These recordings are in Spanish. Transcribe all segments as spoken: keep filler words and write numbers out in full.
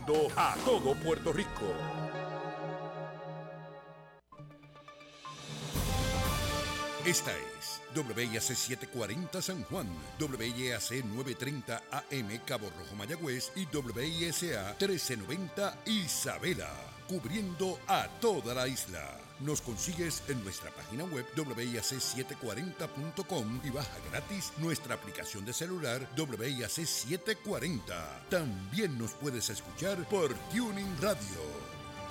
A todo Puerto Rico. Esta es W I A C setecientos cuarenta San Juan, W I A C novecientos treinta A M Cabo Rojo Mayagüez y W I S A trece noventa Isabela, cubriendo a toda la isla. Nos consigues en nuestra página web W I A C setecientos cuarenta punto com y baja gratis nuestra aplicación de celular W I A C setecientos cuarenta. También nos puedes escuchar por Tuning Radio.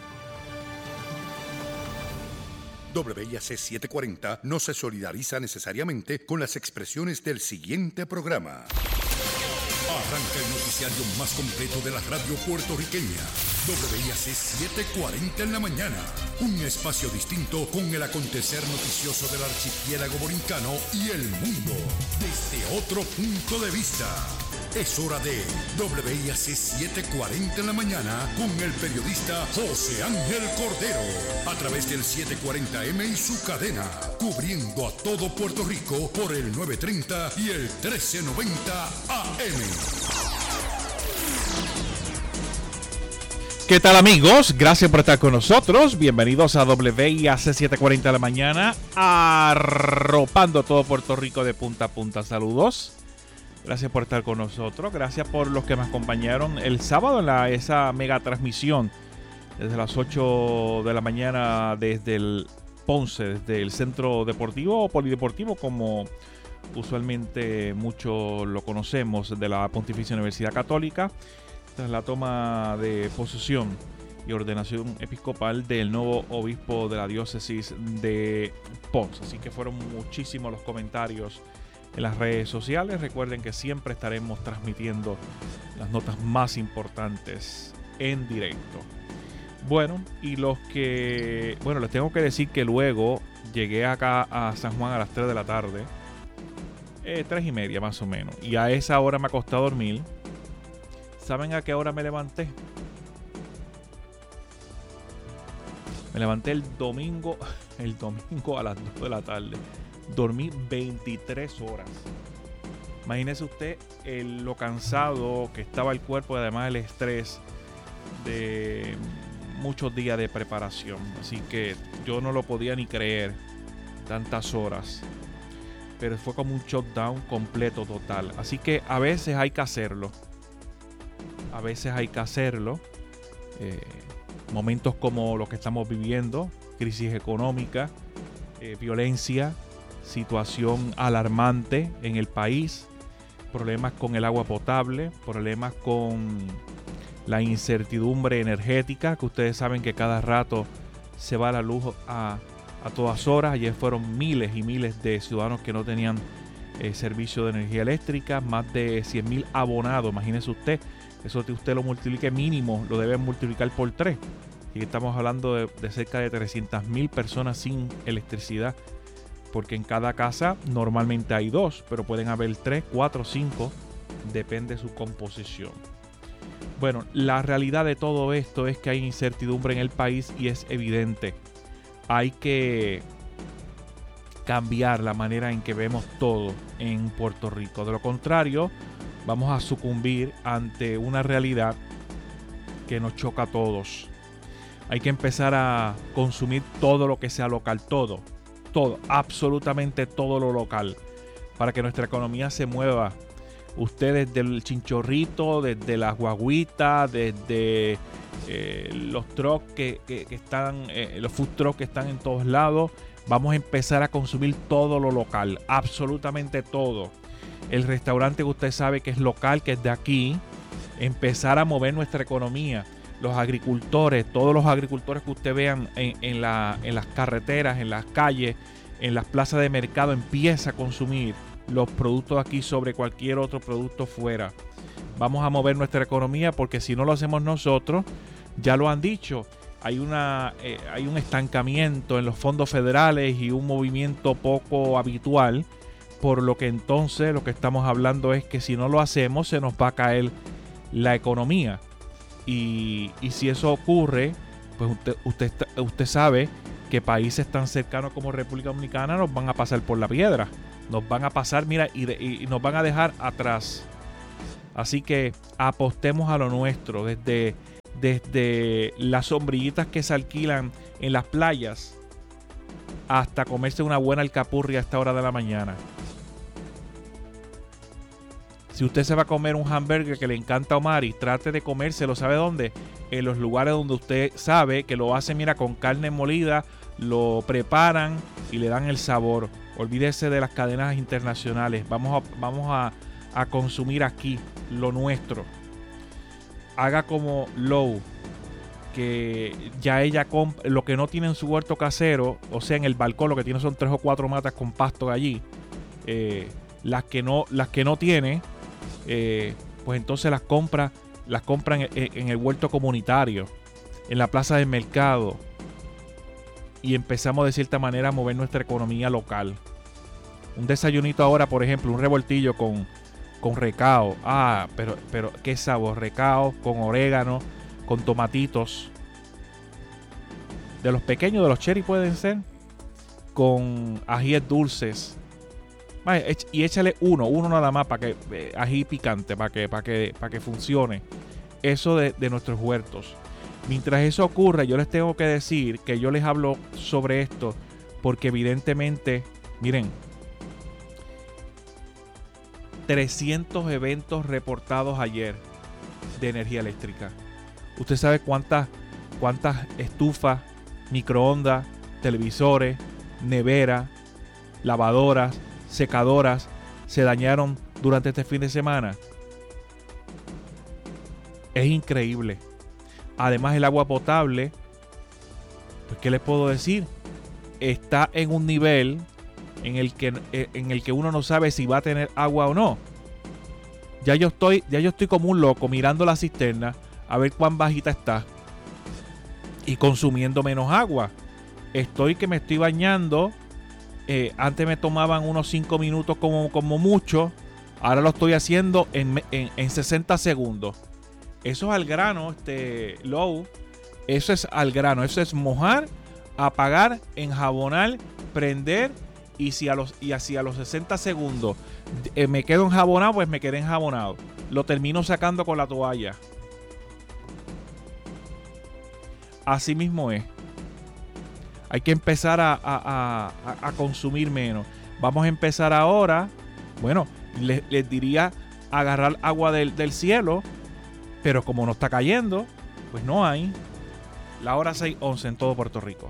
W I A C setecientos cuarenta no se solidariza necesariamente con las expresiones del siguiente programa. Arranca el noticiario más completo de la radio puertorriqueña. W I A C setecientos cuarenta en la mañana. Un espacio distinto con el acontecer noticioso del archipiélago borincano y el mundo desde otro punto de vista. Es hora de W I A C setecientos cuarenta en la mañana con el periodista José Ángel Cordero a través del setecientos cuarenta eme y su cadena, cubriendo a todo Puerto Rico por el novecientos treinta y el trece noventa A M. ¿Qué tal, amigos? Gracias por estar con nosotros. Bienvenidos a W I A C setecientos cuarenta de la mañana, arropando todo Puerto Rico de punta a punta. Saludos. Gracias por estar con nosotros. Gracias por los que me acompañaron el sábado en la, esa mega transmisión desde las ocho de la mañana desde el Ponce, desde el Centro Deportivo o Polideportivo, como usualmente muchos lo conocemos, de la Pontificia Universidad Católica, tras la toma de posesión y ordenación episcopal del nuevo obispo de la diócesis de Ponce. Así que fueron muchísimos los comentarios en las redes sociales. Recuerden que siempre estaremos transmitiendo las notas más importantes en directo. Bueno, y los que... Bueno, les tengo que decir que luego llegué acá a San Juan a las tres de la tarde. Eh, tres y media más o menos. Y a esa hora me acosté a dormir. ¿Saben a qué hora me levanté? Me levanté el domingo, el domingo a las dos de la tarde. Dormí veintitrés horas. Imagínese usted el, lo cansado que estaba el cuerpo y además el estrés de muchos días de preparación. Así que yo no lo podía ni creer, tantas horas. Pero fue como un shutdown completo, total. Así que a veces hay que hacerlo. A veces hay que hacerlo. Eh, momentos como los que estamos viviendo, crisis económica, eh, violencia, situación alarmante en el país, problemas con el agua potable, problemas con la incertidumbre energética, que ustedes saben que cada rato se va la luz a, a todas horas. Ayer fueron miles y miles de ciudadanos que no tenían eh, servicio de energía eléctrica, más de cien mil abonados. Imagínese usted, eso que usted lo multiplique mínimo, lo debe multiplicar por tres. Y estamos hablando de, de cerca de trescientas mil personas sin electricidad, porque en cada casa normalmente hay dos, pero pueden haber tres, cuatro, cinco, depende de su composición. Bueno, la realidad de todo esto es que hay incertidumbre en el país y es evidente. Hay que cambiar la manera en que vemos todo en Puerto Rico. De lo contrario, vamos a sucumbir ante una realidad que nos choca a todos. Hay que empezar a consumir todo lo que sea local, todo. Todo, absolutamente todo lo local, para que nuestra economía se mueva. Usted desde el chinchorrito, desde las guaguitas, desde eh, los trucks que, que, que están, eh, los food trucks que están en todos lados, vamos a empezar a consumir todo lo local, absolutamente todo. El restaurante que usted sabe que es local, que es de aquí, empezar a mover nuestra economía. Los agricultores, todos los agricultores que usted vean en, en, la, en las carreteras, en las calles, en las plazas de mercado, empieza a consumir los productos aquí sobre cualquier otro producto fuera. Vamos a mover nuestra economía, porque si no lo hacemos nosotros, ya lo han dicho, hay, una, eh, hay un estancamiento en los fondos federales y un movimiento poco habitual, por lo que entonces lo que estamos hablando es que si no lo hacemos se nos va a caer la economía. Y, y si eso ocurre, pues usted, usted, usted sabe que países tan cercanos como República Dominicana nos van a pasar por la piedra. Nos van a pasar, mira, y, de, y nos van a dejar atrás. Así que apostemos a lo nuestro. Desde desde las sombrillitas que se alquilan en las playas hasta comerse una buena alcapurria a esta hora de la mañana. Si usted se va a comer un hamburger que le encanta a Omari, trate de comérselo, ¿sabe dónde? En los lugares donde usted sabe que lo hacen, mira, con carne molida, lo preparan y le dan el sabor. Olvídese de las cadenas internacionales. Vamos a, vamos a, a consumir aquí lo nuestro. Haga como Lowe, que ya ella compra lo que no tiene en su huerto casero, o sea, en el balcón lo que tiene son tres o cuatro matas con pasto allí. Eh, las que no, las que no tiene, eh, pues entonces las compra, las compran en, en el huerto comunitario, en la plaza del mercado, y empezamos de cierta manera a mover nuestra economía local. Un desayunito ahora, por ejemplo, un revoltillo con, con recao. Ah, pero, pero qué sabor, recao con orégano, con tomatitos. De los pequeños, de los cherry pueden ser, con ajíes dulces. Y échale uno, uno nada más para que eh, ají picante, para que, para que, para que funcione. Eso de, de nuestros huertos. Mientras eso ocurra, yo les tengo que decir que yo les hablo sobre esto porque evidentemente, miren, trescientos eventos reportados ayer de energía eléctrica. Usted sabe cuántas, cuántas estufas, microondas, televisores, neveras, lavadoras, secadoras se dañaron durante este fin de semana. Es increíble. Además, el agua potable, pues ¿qué les puedo decir? Está en un nivel en el que, en el que uno no sabe si va a tener agua o no. Ya yo estoy, ya yo estoy como un loco mirando la cisterna a ver cuán bajita está y consumiendo menos agua. Estoy que me estoy bañando. Eh, antes me tomaban unos cinco minutos como, como mucho. Ahora lo estoy haciendo en, en, en sesenta segundos. Eso es al grano, este Lowe. Eso es al grano. Eso es mojar, apagar, enjabonar, prender. Y si a los, y así a los sesenta segundos eh, me quedo enjabonado, pues me quedé enjabonado. Lo termino sacando con la toalla. Así mismo es. Hay que empezar a, a, a, a consumir menos. Vamos a empezar ahora. Bueno, les, les diría agarrar agua del, del cielo. Pero como no está cayendo, pues no hay. La hora seis once en todo Puerto Rico.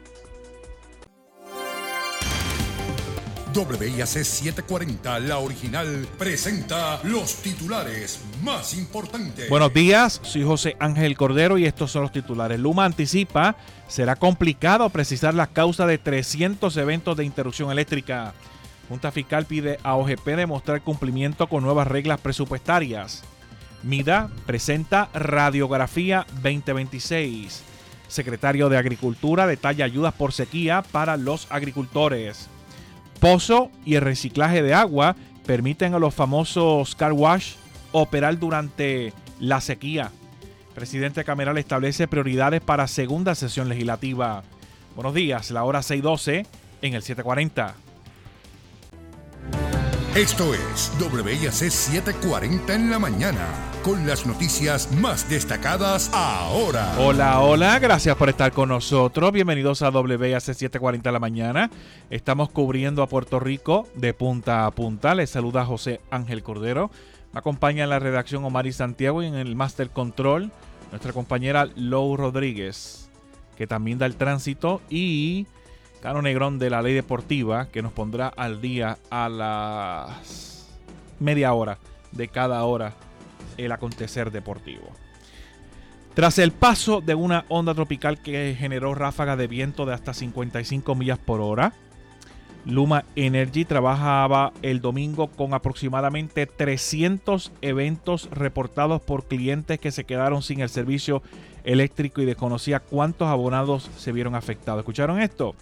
W I A C setecientos cuarenta, la original, presenta los titulares más importantes. Buenos días, soy José Ángel Cordero y estos son los titulares. Luma anticipa, será complicado precisar las causas de trescientos eventos de interrupción eléctrica. Junta Fiscal pide a O G P demostrar cumplimiento con nuevas reglas presupuestarias. MIDA presenta Radiografía veinte veintiséis. Secretario de Agricultura detalla ayudas por sequía para los agricultores. Pozo y el reciclaje de agua permiten a los famosos car wash operar durante la sequía. Presidente Cameral establece prioridades para segunda sesión legislativa. Buenos días, la hora seis doce en el siete cuarenta. Esto es W I A C setecientos cuarenta en la mañana, con las noticias más destacadas ahora. Hola, hola, gracias por estar con nosotros. Bienvenidos a W I A C setecientos cuarenta en la mañana. Estamos cubriendo a Puerto Rico de punta a punta. Les saluda José Ángel Cordero. Me acompaña en la redacción Omari Santiago y en el Master Control nuestra compañera Lowe Rodríguez, que también da el tránsito, y Cano Negrón de la Ley Deportiva, que nos pondrá al día a las media hora de cada hora el acontecer deportivo. Tras el paso de una onda tropical que generó ráfagas de viento de hasta cincuenta y cinco millas por hora, Luma Energy trabajaba el domingo con aproximadamente trescientos eventos reportados por clientes que se quedaron sin el servicio eléctrico y desconocía cuántos abonados se vieron afectados. ¿Escucharon esto?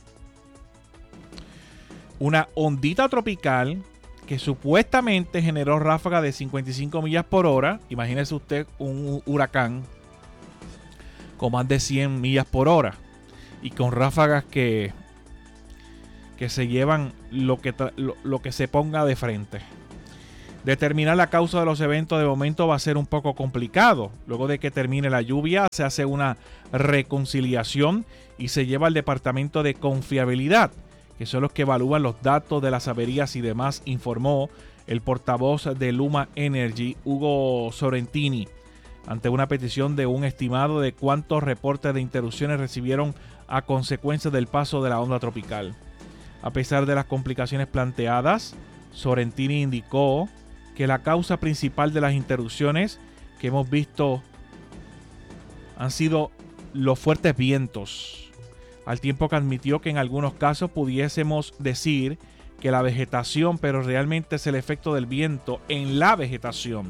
Una ondita tropical que supuestamente generó ráfagas de cincuenta y cinco millas por hora. Imagínese usted un huracán con más de cien millas por hora y con ráfagas que, que se llevan lo que, lo, lo que se ponga de frente. Determinar la causa de los eventos de momento va a ser un poco complicado. Luego de que termine la lluvia, se hace una reconciliación y se lleva al departamento de confiabilidad, que son los que evalúan los datos de las averías y demás, informó el portavoz de Luma Energy, Hugo Sorrentini, ante una petición de un estimado de cuántos reportes de interrupciones recibieron a consecuencia del paso de la onda tropical. A pesar de las complicaciones planteadas, Sorrentini indicó que la causa principal de las interrupciones que hemos visto han sido los fuertes vientos, al tiempo que admitió que en algunos casos pudiésemos decir que la vegetación, pero realmente es el efecto del viento en la vegetación.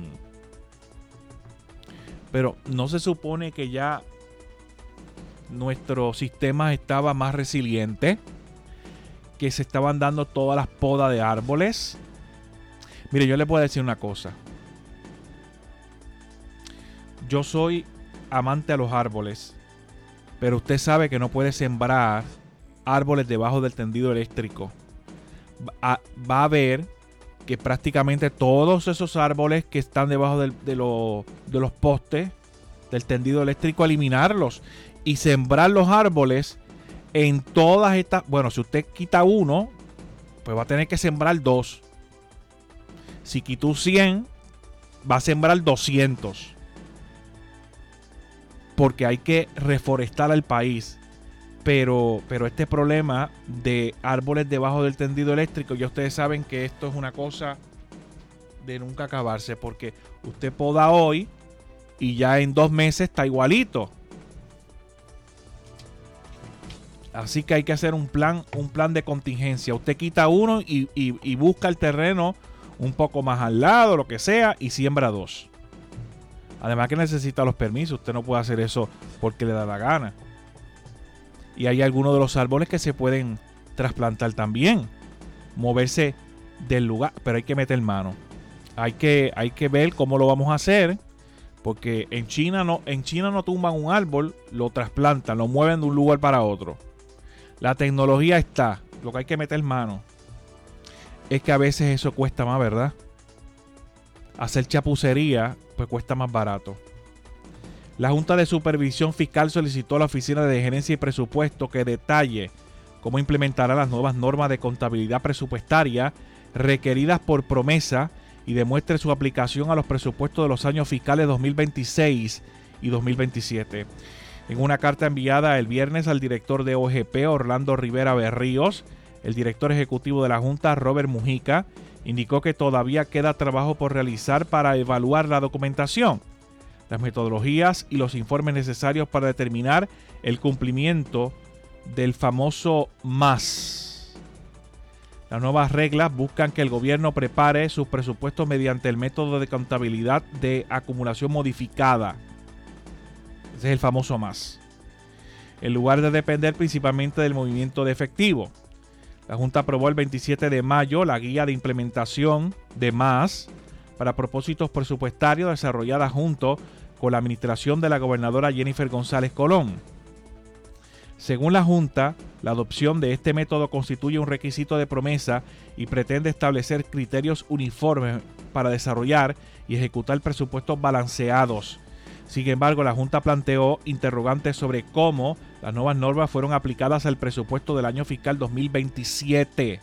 Pero no se supone que ya nuestro sistema estaba más resiliente, que se estaban dando todas las podas de árboles. Mire, yo le puedo decir una cosa. Yo soy amante a los árboles, pero usted sabe que no puede sembrar árboles debajo del tendido eléctrico. Va, va a ver que prácticamente todos esos árboles que están debajo del, de, lo, de los postes del tendido eléctrico, eliminarlos y sembrar los árboles en todas estas. Bueno, si usted quita uno, pues va a tener que sembrar dos. Si quitó cien, va a sembrar doscientos. Porque hay que reforestar al país. Pero, pero este problema de árboles debajo del tendido eléctrico, ya ustedes saben que esto es una cosa de nunca acabarse. Porque usted poda hoy y ya en dos meses está igualito. Así que hay que hacer un plan, un plan de contingencia. Usted quita uno y, y, y busca el terreno un poco más al lado, lo que sea, y siembra dos. Además que necesita los permisos. Usted no puede hacer eso porque le da la gana. Y hay algunos de los árboles que se pueden trasplantar también. Moverse del lugar. Pero hay que meter mano. Hay que, hay que ver cómo lo vamos a hacer. Porque en China no, en China no tumban un árbol, lo trasplantan, lo mueven de un lugar para otro. La tecnología está. Lo que hay que meter mano es que a veces eso cuesta más, ¿verdad? Hacer chapucería, pues cuesta más barato. La Junta de Supervisión Fiscal solicitó a la Oficina de Gerencia y Presupuesto que detalle cómo implementará las nuevas normas de contabilidad presupuestaria requeridas por promesa y demuestre su aplicación a los presupuestos de los años fiscales dos mil veintiséis y dos mil veintisiete. En una carta enviada el viernes al director de O G P, Orlando Rivera Berríos, el director ejecutivo de la Junta, Robert Mujica, indicó que todavía queda trabajo por realizar para evaluar la documentación, las metodologías y los informes necesarios para determinar el cumplimiento del famoso M A S. Las nuevas reglas buscan que el gobierno prepare sus presupuestos mediante el método de contabilidad de acumulación modificada. Ese es el famoso M A S. En lugar de depender principalmente del movimiento de efectivo. La Junta aprobó el veintisiete de mayo la guía de implementación de M A S para propósitos presupuestarios desarrollada junto con la administración de la gobernadora Jennifer González Colón. Según la Junta, la adopción de este método constituye un requisito de promesa y pretende establecer criterios uniformes para desarrollar y ejecutar presupuestos balanceados. Sin embargo, la Junta planteó interrogantes sobre cómo las nuevas normas fueron aplicadas al presupuesto del año fiscal dos mil veintisiete.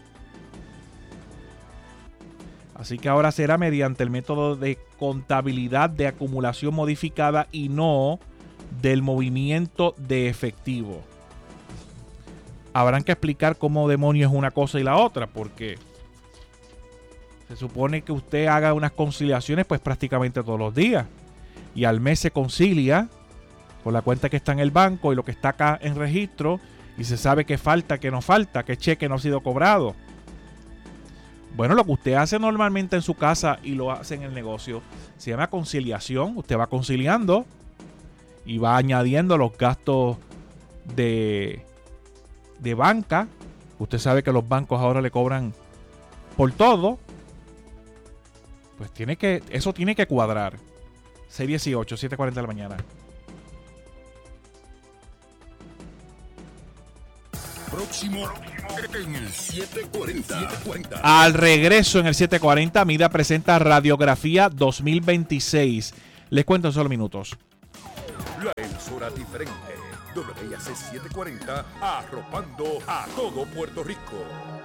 Así que ahora será mediante el método de contabilidad de acumulación modificada y no del movimiento de efectivo. Habrán que explicar cómo demonios es una cosa y la otra, porque se supone que usted haga unas conciliaciones pues prácticamente todos los días. Y al mes se concilia con la cuenta que está en el banco y lo que está acá en registro, y se sabe qué falta, qué no falta, qué cheque no ha sido cobrado. Bueno, lo que usted hace normalmente en su casa y lo hace en el negocio se llama conciliación. Usted va conciliando y va añadiendo los gastos de, de banca. Usted sabe que los bancos ahora le cobran por todo. Pues tiene que, eso tiene que cuadrar. seis dieciocho, siete cuarenta de la mañana. próximo en el setecientos cuarenta. Al regreso en el setecientos cuarenta, Mida presenta Radiografía dos mil veintiséis. Les cuento en solo minutos. La emisora diferente. W I A C setecientos cuarenta, arropando a todo Puerto Rico.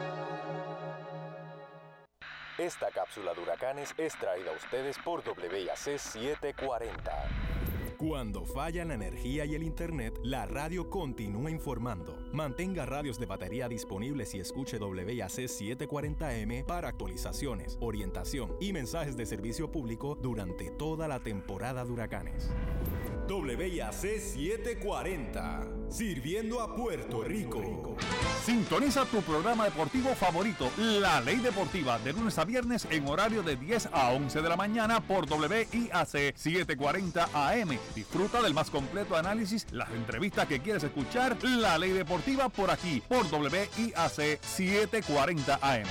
Esta cápsula de huracanes es traída a ustedes por W I A C setecientos cuarenta. Cuando falla la energía y el internet, la radio continúa informando. Mantenga radios de batería disponibles y escuche W I A C setecientos cuarenta M para actualizaciones, orientación y mensajes de servicio público durante toda la temporada de huracanes. W I A C setecientos cuarenta, sirviendo a Puerto Rico. Sintoniza tu programa deportivo favorito, La Ley Deportiva, de lunes a viernes en horario de diez a once de la mañana por W I A C setecientos cuarenta A M. Disfruta del más completo análisis, las entrevistas que quieres escuchar, La Ley Deportiva por aquí, por W I A C setecientos cuarenta A M.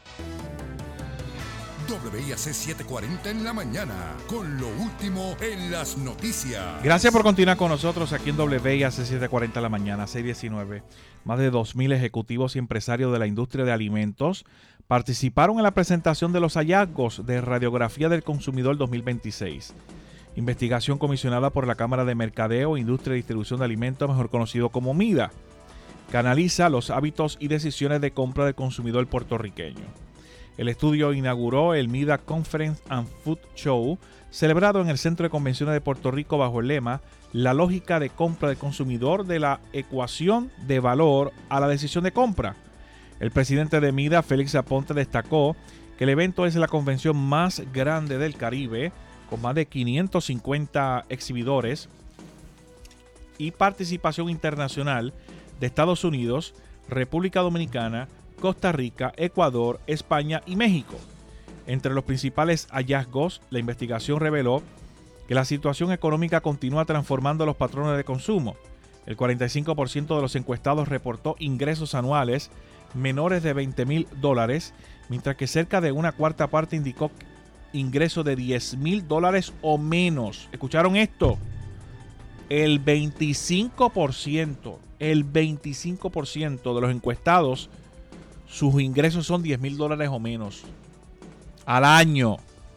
W I A C setecientos cuarenta en la mañana, con lo último en las noticias. Gracias por continuar con nosotros aquí en W I A C setecientos cuarenta en la mañana, seis diecinueve. Más de dos mil ejecutivos y empresarios de la industria de alimentos participaron en la presentación de los hallazgos de Radiografía del Consumidor dos mil veintiséis. Investigación comisionada por la Cámara de Mercadeo, Industria y Distribución de Alimentos, mejor conocido como MIDA, que analiza los hábitos y decisiones de compra del consumidor puertorriqueño. El estudio inauguró el MIDA Conference and Food Show, celebrado en el Centro de Convenciones de Puerto Rico bajo el lema La lógica de compra del consumidor de la ecuación de valor a la decisión de compra. El presidente de MIDA, Félix Aponte, destacó que el evento es la convención más grande del Caribe, con más de quinientos cincuenta exhibidores y participación internacional de Estados Unidos, República Dominicana, Costa Rica, Ecuador, España y México. Entre los principales hallazgos, la investigación reveló que la situación económica continúa transformando los patrones de consumo. El cuarenta y cinco por ciento de los encuestados reportó ingresos anuales menores de veinte mil dólares, mientras que cerca de una cuarta parte indicó ingresos de diez mil dólares o menos. ¿Escucharon esto? El veinticinco por ciento, el veinticinco por ciento de los encuestados, sus ingresos son diez mil dólares o menos al año.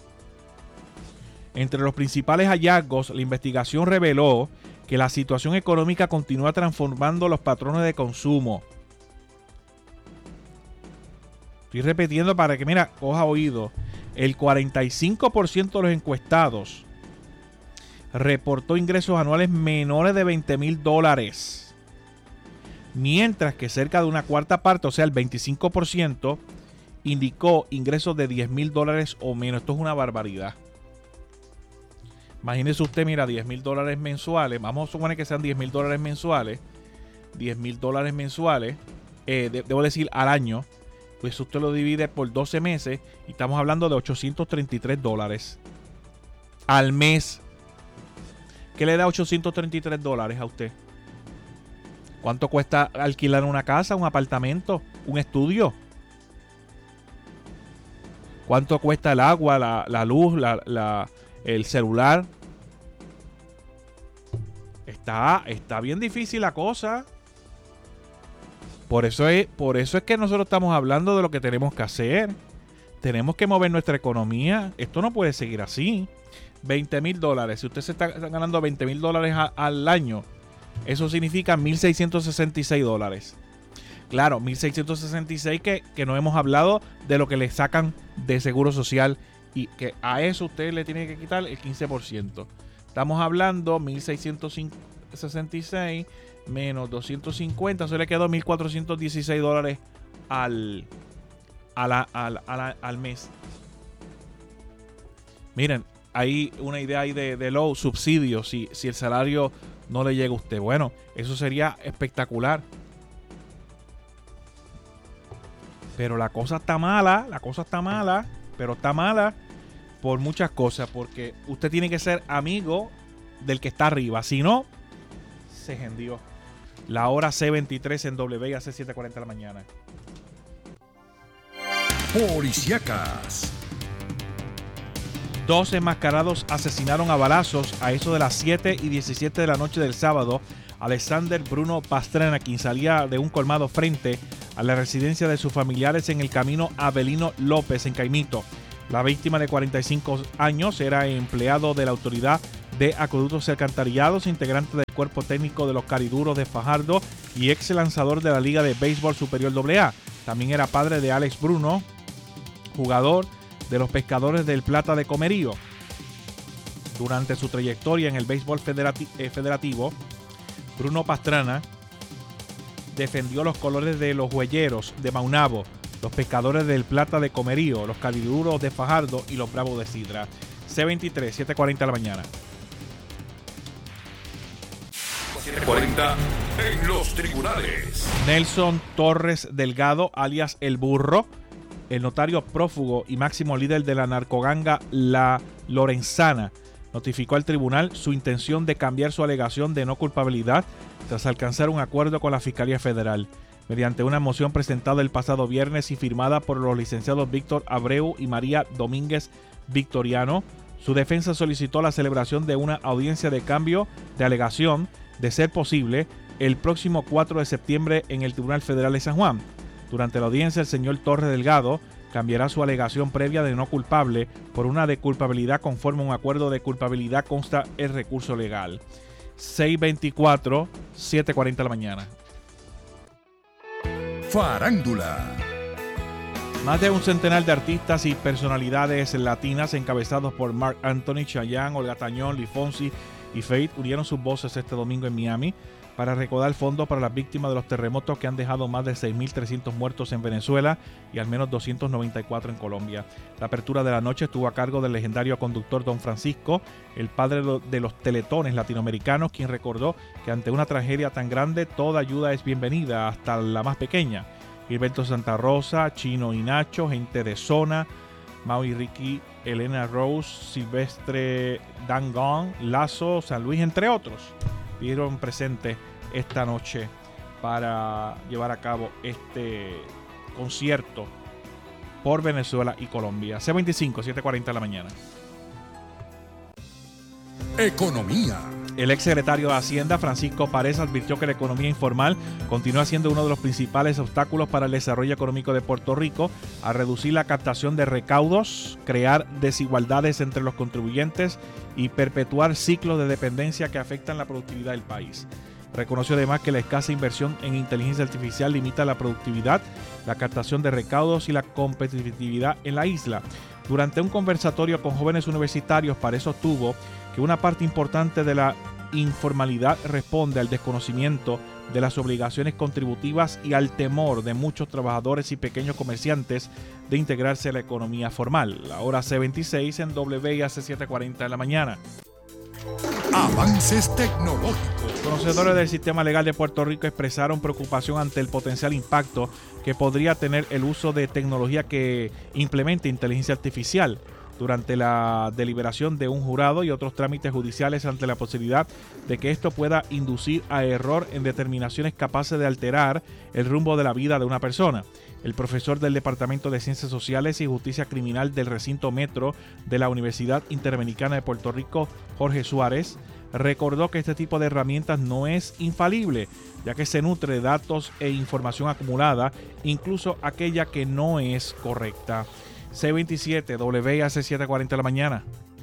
Entre los principales hallazgos, la investigación reveló que la situación económica continúa transformando los patrones de consumo. Estoy repitiendo para que, mira, coja oído. El cuarenta y cinco por ciento de los encuestados reportó ingresos anuales menores de veinte mil dólares. Mientras que cerca de una cuarta parte, o sea, el veinticinco por ciento, indicó ingresos de diez mil dólares o menos. Esto es una barbaridad. Imagínese usted, mira, diez mil dólares mensuales. Vamos a suponer que sean diez mil dólares mensuales. diez mil dólares mensuales, eh, de, debo decir al año. Pues usted lo divide por doce meses y estamos hablando de ochocientos treinta y tres dólares al mes. ¿Qué le da ochocientos treinta y tres dólares a usted? ¿Cuánto cuesta alquilar una casa, un apartamento, un estudio? ¿Cuánto cuesta el agua, la, la luz, la, la, el celular? Está, está bien difícil la cosa. Por eso, es, por eso es que nosotros estamos hablando de lo que tenemos que hacer. Tenemos que mover nuestra economía. Esto no puede seguir así. veinte mil dólares. Si usted se está ganando veinte mil dólares a, al año, eso significa mil seiscientos sesenta y seis dólares. Claro, mil seiscientos sesenta y seis que, que no hemos hablado de lo que le sacan de seguro social. Y que a eso usted le tiene que quitar el quince por ciento. Estamos hablando mil seiscientos sesenta y seis menos doscientos cincuenta, eso le quedó mil cuatrocientos dieciséis dólares al, a la, al, a la, al mes. Miren, hay una idea ahí de, de low subsidio si, si el salario no le llega a usted. Bueno, eso sería espectacular. Pero la cosa está mala, la cosa está mala, pero está mala por muchas cosas, porque usted tiene que ser amigo del que está arriba, si no, se hendió. La hora C veintitrés en W I A C setecientos cuarenta de la mañana. Policíacas. Dos enmascarados asesinaron a balazos a eso de las siete y diecisiete de la noche del sábado Alexander Bruno Pastrana, quien salía de un colmado frente a la residencia de sus familiares en el camino Avelino López en Caimito. La víctima, de cuarenta y cinco años, era empleado de la Autoridad de Acueductos y Alcantarillados, integrante del cuerpo técnico de los Cariduros de Fajardo y ex lanzador de la Liga de Béisbol Superior doble A. También era padre de Alex Bruno, jugador de los Pescadores del Plata de Comerío. Durante su trayectoria en el béisbol federati- eh, federativo, Bruno Pastrana defendió los colores de los Huelleros de Maunabo, los Pescadores del Plata de Comerío, los Cariduros de Fajardo y los Bravos de Sidra. C veintitrés, siete cuarenta de la mañana. siete cuarenta en los tribunales. Nelson Torres Delgado, alias El Burro, el notario prófugo y máximo líder de la narcoganga La Lorenzana, notificó al tribunal su intención de cambiar su alegación de no culpabilidad tras alcanzar un acuerdo con la Fiscalía Federal. Mediante una moción presentada el pasado viernes y firmada por los licenciados Víctor Abreu y María Domínguez Victoriano, su defensa solicitó la celebración de una audiencia de cambio de alegación, de ser posible, el próximo cuatro de septiembre en el Tribunal Federal de San Juan. Durante la audiencia, el señor Torres Delgado cambiará su alegación previa de no culpable por una de culpabilidad conforme a un acuerdo de culpabilidad, consta el recurso legal. seis veinticuatro, siete cuarenta de la mañana. Farándula. Más de un centenar de artistas y personalidades latinas encabezados por Marc Anthony, Chayanne, Olga Tañón, Luis Fonsi y Faith unieron sus voces este domingo en Miami para recaudar fondos para las víctimas de los terremotos que han dejado más de seis mil trescientos muertos en Venezuela y al menos doscientos noventa y cuatro en Colombia. La apertura de la noche estuvo a cargo del legendario conductor Don Francisco, el padre de los teletones latinoamericanos, quien recordó que ante una tragedia tan grande toda ayuda es bienvenida, hasta la más pequeña. Gilberto Santa Rosa, Chino y Nacho, Gente de Zona, Mau y Ricky, Elena Rose, Silvestre Dangón, Lazo, San Luis, entre otros, estuvieron presentes esta noche para llevar a cabo este concierto por Venezuela y Colombia. C veinticinco, siete cuarenta de la mañana. Economía. El ex secretario de Hacienda, Francisco Párez, advirtió que la economía informal continúa siendo uno de los principales obstáculos para el desarrollo económico de Puerto Rico, a reducir la captación de recaudos, crear desigualdades entre los contribuyentes y perpetuar ciclos de dependencia que afectan la productividad del país. Reconoció además que la escasa inversión en inteligencia artificial limita la productividad, la captación de recaudos y la competitividad en la isla. Durante un conversatorio con jóvenes universitarios, Párez sostuvo que una parte importante de la informalidad responde al desconocimiento de las obligaciones contributivas y al temor de muchos trabajadores y pequeños comerciantes de integrarse a la economía formal. La hora C veintiséis en W I A C siete cuarenta de la mañana. Avances tecnológicos. Conocedores del sistema legal de Puerto Rico expresaron preocupación ante el potencial impacto que podría tener el uso de tecnología que implemente inteligencia artificial durante la deliberación de un jurado y otros trámites judiciales, ante la posibilidad de que esto pueda inducir a error en determinaciones capaces de alterar el rumbo de la vida de una persona. El profesor del Departamento de Ciencias Sociales y Justicia Criminal del Recinto Metro de la Universidad Interamericana de Puerto Rico, Jorge Suárez, recordó que este tipo de herramientas no es infalible, ya que se nutre de datos e información acumulada, incluso aquella que no es correcta. C veintisiete, W I A C siete cuarenta de la mañana.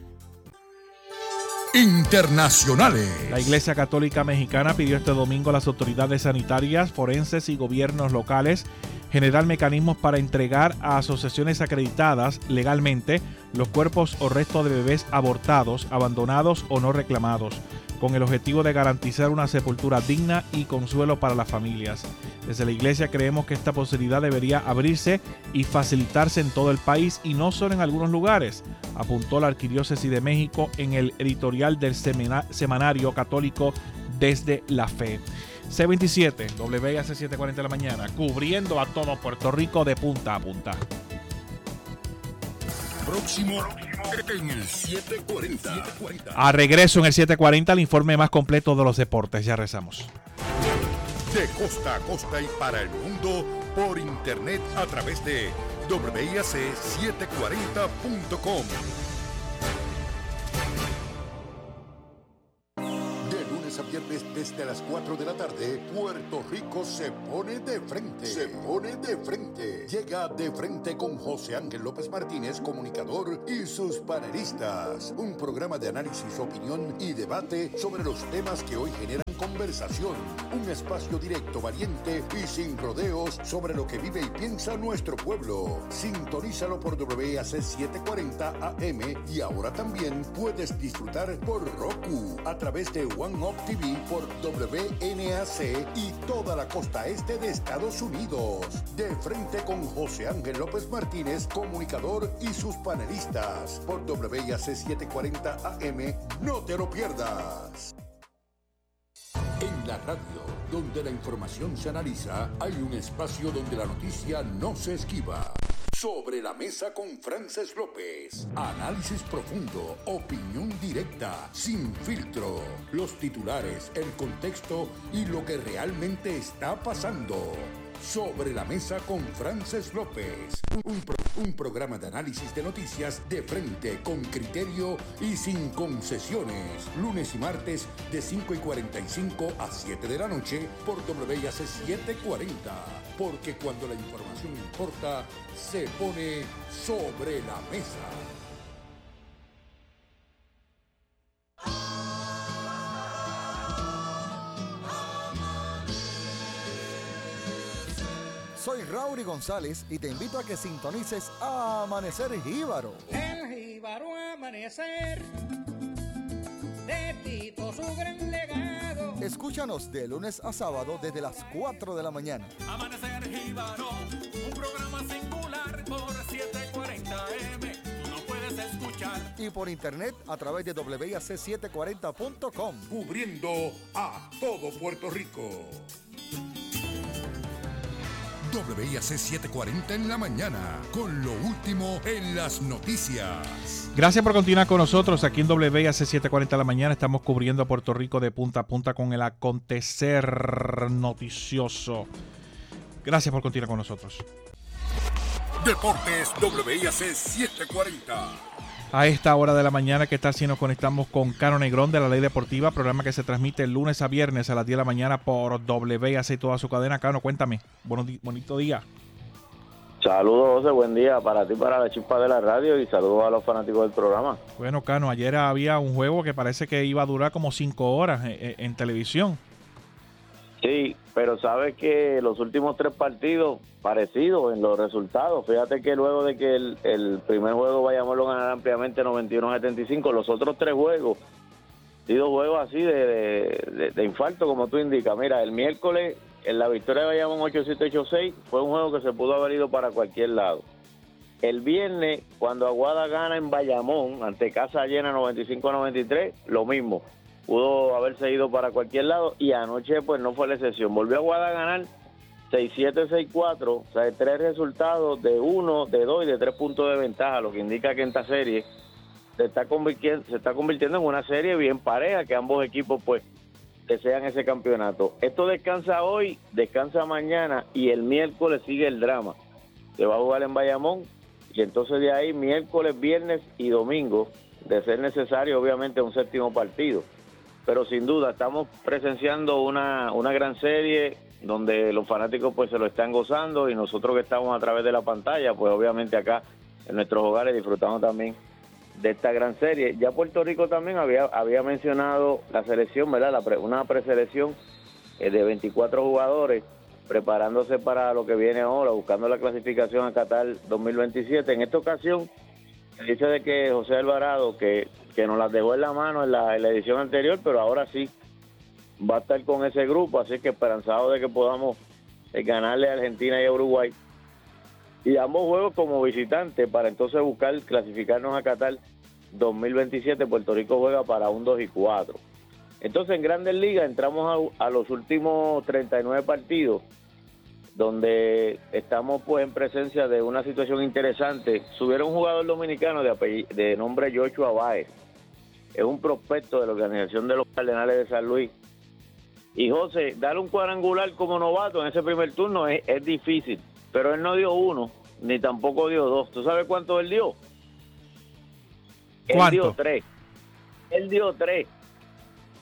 Internacionales. La Iglesia Católica Mexicana pidió este domingo a las autoridades sanitarias, forenses y gobiernos locales generar mecanismos para entregar a asociaciones acreditadas legalmente los cuerpos o restos de bebés abortados, abandonados o no reclamados, con el objetivo de garantizar una sepultura digna y consuelo para las familias. Desde la Iglesia creemos que esta posibilidad debería abrirse y facilitarse en todo el país y no solo en algunos lugares, apuntó la Arquidiócesis de México en el editorial del semana- semanario católico Desde la Fe. C veintisiete, W I A C siete cuarenta de la mañana, cubriendo a todo Puerto Rico de punta a punta. Próximo en el siete cuarenta. A regreso en el siete cuarenta, el informe más completo de los deportes. Ya rezamos. De costa a costa y para el mundo por internet a través de W I A C setecientos cuarenta punto com. viernes desde las cuatro de la tarde, Puerto Rico se pone de frente. Se pone de frente. Llega De Frente con José Ángel López Martínez, comunicador, y sus panelistas. Un programa de análisis, opinión y debate sobre los temas que hoy generan conversación. Un espacio directo, valiente y sin rodeos sobre lo que vive y piensa nuestro pueblo. Sintonízalo por W A C setecientos cuarenta A M y ahora también puedes disfrutar por Roku a través de One Up T V por W N A C y toda la costa este de Estados Unidos. De Frente con José Ángel López Martínez, comunicador, y sus panelistas por W A C setecientos cuarenta A M. No te lo pierdas. En la radio, donde la información se analiza, hay un espacio donde la noticia no se esquiva. Sobre la mesa con Frances López. Análisis profundo, opinión directa, sin filtro. Los titulares, el contexto y lo que realmente está pasando. Sobre la mesa con Frances López. Un, pro, un programa de análisis de noticias de frente, con criterio y sin concesiones. Lunes y martes de cinco y cuarenta y cinco a siete de la noche por W A C setecientos cuarenta. Porque cuando la información importa, se pone sobre la mesa. Soy Raúl González y te invito a que sintonices a Amanecer Jíbaro. El Jíbaro Amanecer, de Tito su gran legado. Escúchanos de lunes a sábado desde las cuatro de la mañana. Amanecer Jíbaro, un programa singular por setecientos cuarenta A M. Tú no puedes escuchar. Y por internet a través de W A C setecientos cuarenta punto com. Cubriendo a todo Puerto Rico. W A C setecientos cuarenta en la mañana, con lo último en las noticias. Gracias por continuar con nosotros aquí en W A C setecientos cuarenta en la mañana. Estamos cubriendo a Puerto Rico de punta a punta con el acontecer noticioso. Gracias por continuar con nosotros. Deportes W A C setecientos cuarenta. A esta hora de la mañana, ¿qué tal si nos conectamos con Cano Negrón de La Ley Deportiva? Programa que se transmite el lunes a viernes a las diez de la mañana por W A C y toda su cadena. Cano, cuéntame. Buenos di- bonito día. Saludos, José. Buen día para ti, para la chispa de la radio, y saludos a los fanáticos del programa. Bueno, Cano, ayer había un juego que parece que iba a durar como cinco horas en, en televisión. Sí, pero sabes que los últimos tres partidos parecidos en los resultados. Fíjate que luego de que el, el primer juego Bayamón lo ganara ampliamente noventa y uno a setenta y cinco, los otros tres juegos, sido juegos así de, de, de, de infarto, como tú indicas. Mira, el miércoles, en la victoria de Bayamón ocho siete ocho seis, fue un juego que se pudo haber ido para cualquier lado. El viernes, cuando Aguada gana en Bayamón, ante casa llena noventa y cinco a noventa y tres, lo mismo. Pudo haberse ido para cualquier lado, y anoche pues no fue la excepción. Volvió Aguada a ganar seis siete seis cuatro, o sea, tres resultados de uno, de dos y de tres puntos de ventaja, lo que indica que en esta serie se está convirtiendo, se está convirtiendo en una serie bien pareja, que ambos equipos pues desean ese campeonato. Esto descansa hoy, descansa mañana, y el miércoles sigue el drama. Se va a jugar en Bayamón, y entonces de ahí miércoles, viernes y domingo, de ser necesario obviamente un séptimo partido. Pero sin duda estamos presenciando una, una gran serie donde los fanáticos pues se lo están gozando, y nosotros que estamos a través de la pantalla pues obviamente acá en nuestros hogares disfrutamos también de esta gran serie. Ya Puerto Rico también había había mencionado la selección, ¿verdad? La pre, una preselección eh, de veinticuatro jugadores preparándose para lo que viene ahora, buscando la clasificación a Qatar dos mil veintisiete. En esta ocasión se dice de que José Alvarado, que, que nos las dejó en la mano en la, en la edición anterior, pero ahora sí va a estar con ese grupo, así que esperanzado de que podamos eh, ganarle a Argentina y a Uruguay, y ambos juegos como visitantes, para entonces buscar clasificarnos a Qatar dos mil veintisiete. Puerto Rico juega para un dos y cuatro. Entonces en Grandes Ligas entramos a, a los últimos treinta y nueve partidos, donde estamos pues en presencia de una situación interesante. Subieron un jugador dominicano de, apell- de nombre Joshua Báez, es un prospecto de la organización de los Cardenales de San Luis. Y José, darle un cuadrangular como novato en ese primer turno es, es difícil, pero él no dio uno, ni tampoco dio dos. ¿Tú sabes cuánto él dio? ¿Cuánto? Él dio tres. Él dio tres.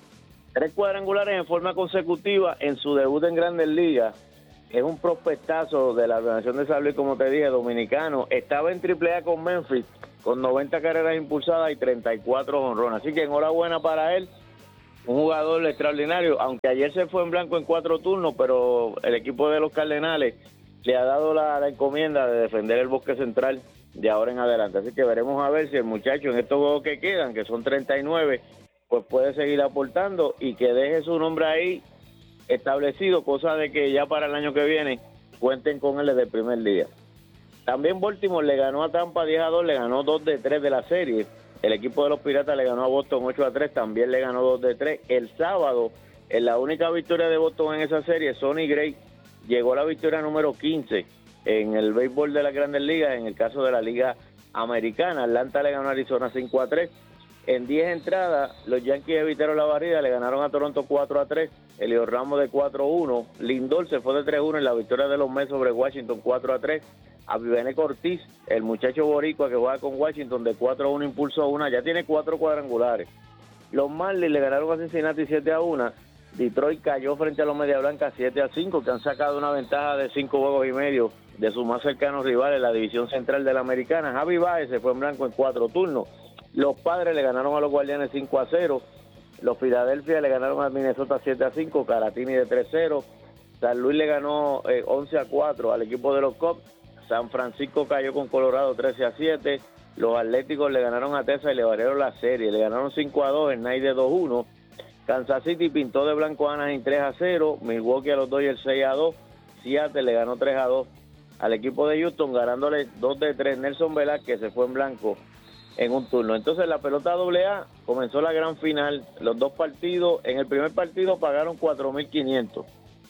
Tres cuadrangulares en forma consecutiva en su debut en Grandes Ligas. Es un prospectazo de la organización de San Luis, como te dije, dominicano. Estaba en triple A con Memphis, con noventa carreras impulsadas y treinta y cuatro jonrones. Así que enhorabuena para él. Un jugador extraordinario, aunque ayer se fue en blanco en cuatro turnos, pero el equipo de los Cardenales le ha dado la, la encomienda de defender el Bosque Central de ahora en adelante. Así que veremos a ver si el muchacho en estos juegos que quedan, que son treinta y nueve, pues puede seguir aportando y que deje su nombre ahí establecido, cosa de que ya para el año que viene cuenten con él desde el primer día. También Baltimore le ganó a Tampa diez a dos, le ganó dos de tres de la serie. El equipo de los Piratas le ganó a Boston ocho a tres, también le ganó dos de tres. El sábado, en la única victoria de Boston en esa serie, Sonny Gray llegó a la victoria número quince en el béisbol de las Grandes Ligas, en el caso de la Liga Americana. Atlanta le ganó a Arizona cinco a tres. En diez entradas, los Yankees evitaron la barrida, le ganaron a Toronto cuatro a tres. Elio Ramos de cuatro a uno. Lindor se fue de tres a uno en la victoria de los Mets sobre Washington cuatro a tres. Avivenek Ortiz, el muchacho boricua que juega con Washington, de cuatro a uno impulsó una, ya tiene cuatro cuadrangulares. Los Marlins le ganaron a Cincinnati siete a uno. Detroit cayó frente a los Media Blancas siete a cinco, que han sacado una ventaja de cinco juegos y medio de sus más cercanos rivales en la división central de la Americana. Javi Baez se fue en blanco en cuatro turnos. Los Padres le ganaron a los Guardianes cinco a cero. Los Philadelphia le ganaron a Minnesota siete a cinco. Caratini de tres a cero. San Luis le ganó eh, once a cuatro al equipo de los Cubs. San Francisco cayó con Colorado trece a siete. Los Atléticos le ganaron a Texas y le variaron la serie. Le ganaron cinco a dos, el Night de dos a uno. Kansas City pintó de blanco a Anaheim tres a cero. Milwaukee a los Dodgers seis a dos. Seattle le ganó tres a dos al equipo de Houston, ganándole dos de tres. Nelson Velázquez se fue en blanco en un turno. Entonces la pelota doble A comenzó la gran final. Los dos partidos, en el primer partido pagaron cuatro mil quinientos.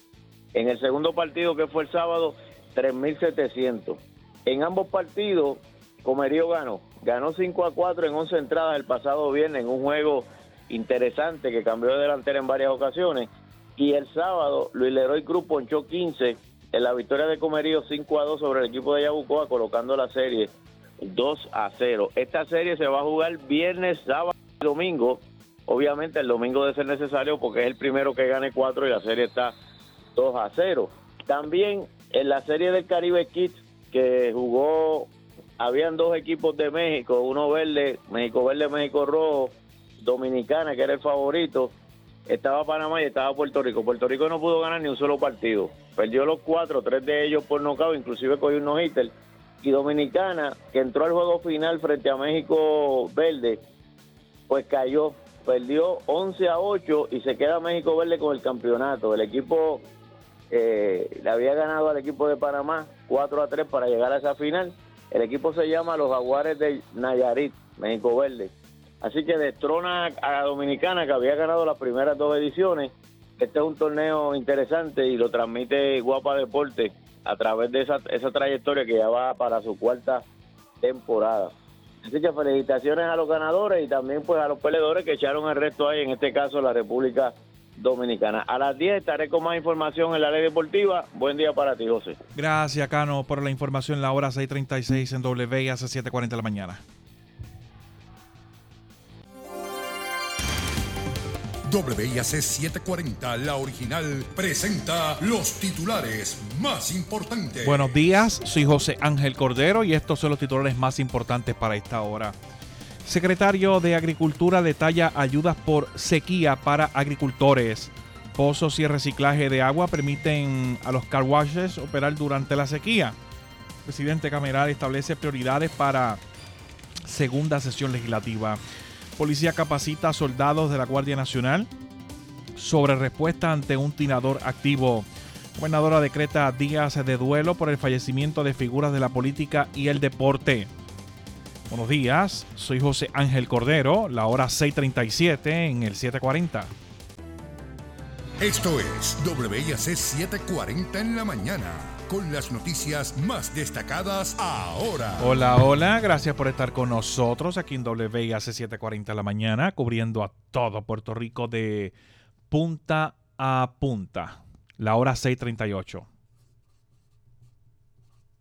En el segundo partido, que fue el sábado, tres mil setecientos. En ambos partidos, Comerío ganó. Ganó cinco a cuatro en once entradas el pasado viernes en un juego interesante que cambió de delantera en varias ocasiones. Y el sábado, Luis Leroy Cruz ponchó quince en la victoria de Comerío cinco a dos sobre el equipo de Yabucoa, colocando la serie dos a cero. Esta serie se va a jugar viernes, sábado y domingo. Obviamente el domingo debe ser necesario porque es el primero que gane cuatro y la serie está dos a cero. También en la serie del Caribe Kids que jugó, habían dos equipos de México, uno verde, México verde, México rojo, Dominicana, que era el favorito. Estaba Panamá y estaba Puerto Rico. Puerto Rico no pudo ganar ni un solo partido. Perdió los cuatro, tres de ellos por nocaut, inclusive cogió un no-hitter. Y Dominicana, que entró al juego final frente a México Verde, pues cayó, perdió once a ocho y se queda México Verde con el campeonato. El equipo eh, le había ganado al equipo de Panamá cuatro a tres para llegar a esa final. El equipo se llama los Jaguares de Nayarit, México Verde. Así que destrona a Dominicana, que había ganado las primeras dos ediciones. Este es un torneo interesante y lo transmite Guapa Deporte a través de esa, esa trayectoria que ya va para su cuarta temporada. Así que felicitaciones a los ganadores y también pues a los peleadores que echaron el resto ahí, en este caso la República Dominicana. A las diez estaré con más información en la Ley Deportiva. Buen día para ti, José. Gracias, Cano, por la información. La hora seis treinta y seis en W I A C siete cuarenta de la mañana. W I A C setecientos cuarenta, la original, presenta los titulares más importantes. Buenos días, soy José Ángel Cordero y estos son los titulares más importantes para esta hora. Secretario de Agricultura detalla ayudas por sequía para agricultores. Pozos y reciclaje de agua permiten a los car washes operar durante la sequía. El presidente Cameral establece prioridades para segunda sesión legislativa. Policía capacita a soldados de la Guardia Nacional sobre respuesta ante un tirador activo. Gobernadora decreta días de duelo por el fallecimiento de figuras de la política y el deporte. Buenos días, soy José Ángel Cordero, la hora seis treinta y siete en el siete cuarenta. Esto es W I A C setecientos cuarenta en la mañana, con las noticias más destacadas ahora. Hola, hola, gracias por estar con nosotros aquí en W I A C setecientos cuarenta en la mañana, cubriendo a todo Puerto Rico de punta a punta. La hora seis treinta y ocho.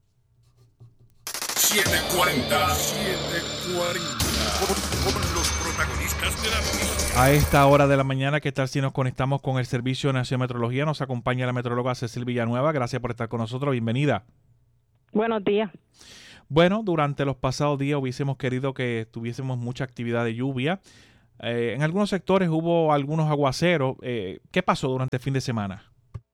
setecientos cuarenta, setecientos cuarenta. Con, con los protagonistas de la noticia. A esta hora de la mañana, ¿qué tal si nos conectamos con el Servicio Nacional de Meteorología? Nos acompaña la meteoróloga Cecil Villanueva. Gracias por estar con nosotros. Bienvenida. Buenos días. Bueno, durante los pasados días hubiésemos querido que tuviésemos mucha actividad de lluvia. Eh, en algunos sectores hubo algunos aguaceros. Eh, ¿Qué pasó durante el fin de semana?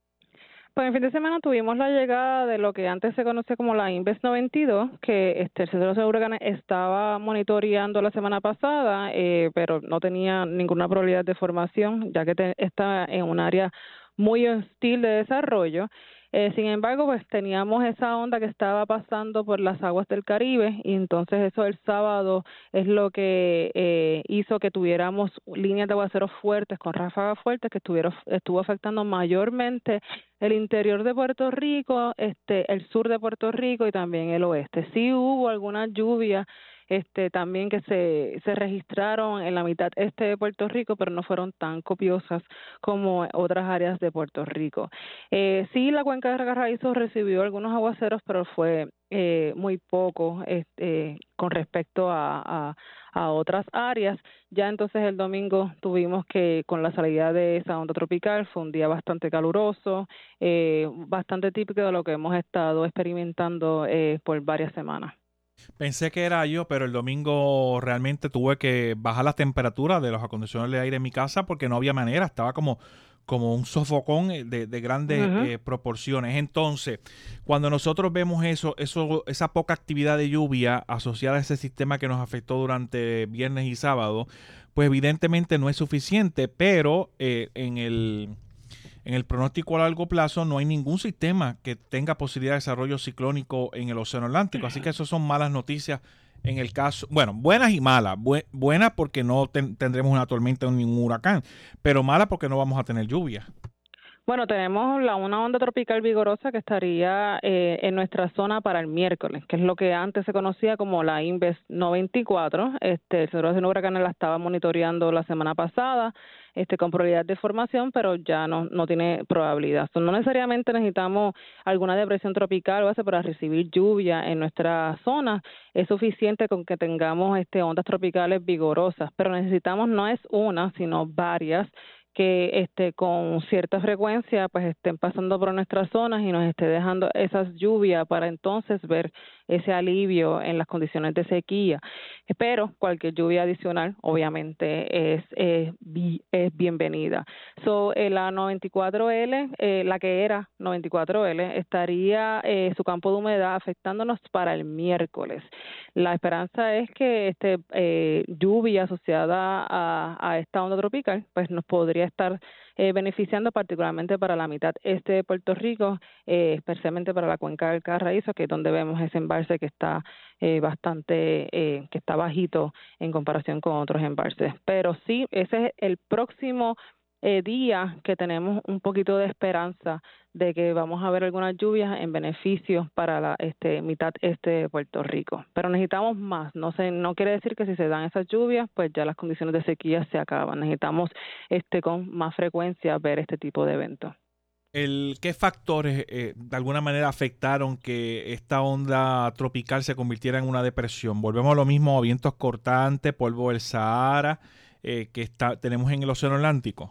Pues el fin de semana tuvimos la llegada de lo que antes se conocía como la Inves noventa y dos, que este, el Centro de Huracanes estaba monitoreando la semana pasada, eh, pero no tenía ninguna probabilidad de formación, ya que te, está en un área muy hostil de desarrollo. Eh, sin embargo, pues teníamos esa onda que estaba pasando por las aguas del Caribe y entonces eso el sábado es lo que eh, hizo que tuviéramos líneas de aguaceros fuertes con ráfagas fuertes que estuvieron estuvo afectando mayormente el interior de Puerto Rico, este el sur de Puerto Rico y también el oeste. Sí hubo alguna lluvia este también que se, se registraron en la mitad este de Puerto Rico, pero no fueron tan copiosas como otras áreas de Puerto Rico. Eh, sí, la cuenca de Carraízo recibió algunos aguaceros, pero fue eh, muy poco este, con respecto a, a, a otras áreas. Ya entonces el domingo tuvimos que, con la salida de esa onda tropical, fue un día bastante caluroso, eh, bastante típico de lo que hemos estado experimentando eh, por varias semanas. Pensé que era yo, pero el domingo realmente tuve que bajar la temperatura de los acondicionadores de aire en mi casa porque no había manera, estaba como, como un sofocón de, de grandes uh-huh. eh, proporciones. Entonces, cuando nosotros vemos eso, eso, esa poca actividad de lluvia asociada a ese sistema que nos afectó durante viernes y sábado, pues evidentemente no es suficiente, pero eh, en el... En el pronóstico a largo plazo no hay ningún sistema que tenga posibilidad de desarrollo ciclónico en el Océano Atlántico. Así que eso son malas noticias en el caso, bueno, buenas y malas. Bu- buenas porque no ten- tendremos una tormenta o ningún huracán, pero malas porque no vamos a tener lluvia. Bueno, tenemos la una onda tropical vigorosa que estaría eh, en nuestra zona para el miércoles, que es lo que antes se conocía como la Inves noventa y cuatro. Este, el Centro de Huracanes la estaba monitoreando la semana pasada, este, con probabilidad de formación, pero ya no, no tiene probabilidad. So, no necesariamente necesitamos alguna depresión tropical o algo para recibir lluvia en nuestra zona. Es suficiente con que tengamos este, ondas tropicales vigorosas, pero necesitamos no es una, sino varias que este con cierta frecuencia pues estén pasando por nuestras zonas y nos esté dejando esas lluvias para entonces ver ese alivio en las condiciones de sequía. Pero cualquier lluvia adicional obviamente es eh, bi, es bienvenida. So, eh, la noventa y cuatro L, eh, la que era noventa y cuatro L, estaría eh, su campo de humedad afectándonos para el miércoles. La esperanza es que este eh, lluvia asociada a, a esta onda tropical pues nos podría estar eh, beneficiando particularmente para la mitad este de Puerto Rico, eh, especialmente para la cuenca del Carraízo, que es donde vemos ese embalse que está eh, bastante, eh, que está bajito en comparación con otros embalses. Pero sí, ese es el próximo eh, día que tenemos un poquito de esperanza de que vamos a ver algunas lluvias en beneficio para la este mitad este de Puerto Rico. Pero necesitamos más, no sé, no quiere decir que si se dan esas lluvias, pues ya las condiciones de sequía se acaban. Necesitamos este con más frecuencia ver este tipo de eventos. El, ¿Qué factores eh, de alguna manera afectaron que esta onda tropical se convirtiera en una depresión? Volvemos a lo mismo, vientos cortantes, polvo del Sahara, eh, que está, tenemos en el Océano Atlántico.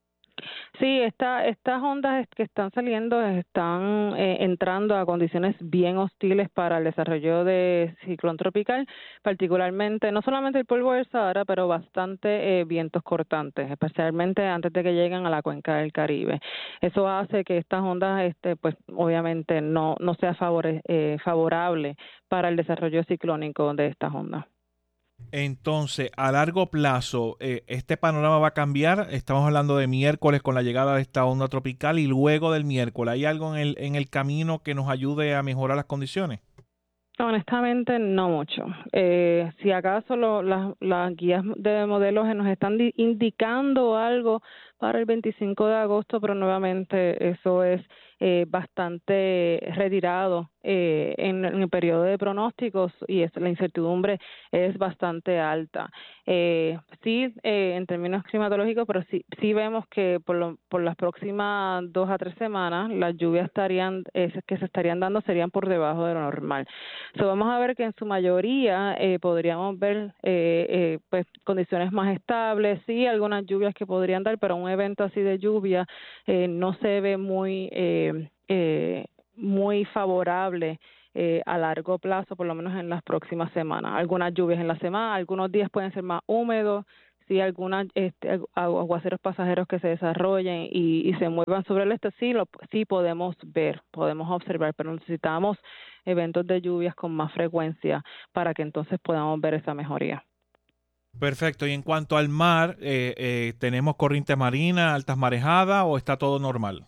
Sí, esta, estas ondas que están saliendo están eh, entrando a condiciones bien hostiles para el desarrollo de ciclón tropical, particularmente, no solamente el polvo del Sahara, pero bastante eh, vientos cortantes, especialmente antes de que lleguen a la cuenca del Caribe. Eso hace que estas ondas, este, pues obviamente no, no sea favore, eh, favorable para el desarrollo ciclónico de estas ondas. Entonces, a largo plazo, eh, este panorama va a cambiar. Estamos hablando de miércoles con la llegada de esta onda tropical y luego del miércoles. ¿Hay algo en el, en el camino que nos ayude a mejorar las condiciones? Honestamente, no mucho. Eh, si acaso lo, las, las guías de modelos nos están di- indicando algo para el veinticinco de agosto, pero nuevamente eso es eh, bastante retirado eh, en, en el periodo de pronósticos y es, la incertidumbre es bastante alta. Eh, sí, eh, en términos climatológicos, pero sí, sí vemos que por, lo, por las próximas dos a tres semanas las lluvias estarían eh, que se estarían dando serían por debajo de lo normal. So, vamos a ver que en su mayoría eh, podríamos ver eh, eh, pues condiciones más estables, sí, algunas lluvias que podrían dar, pero un evento así de lluvia eh, no se ve muy eh, eh, muy favorable eh, a largo plazo, por lo menos en las próximas semanas. Algunas lluvias en la semana, algunos días pueden ser más húmedos, sí, algunas este, aguaceros pasajeros que se desarrollen y, y se muevan sobre el este, sí, lo, sí podemos ver, podemos observar, pero necesitamos eventos de lluvias con más frecuencia para que entonces podamos ver esa mejoría. Perfecto. Y en cuanto al mar, eh, eh, ¿tenemos corriente marina, altas marejadas o está todo normal?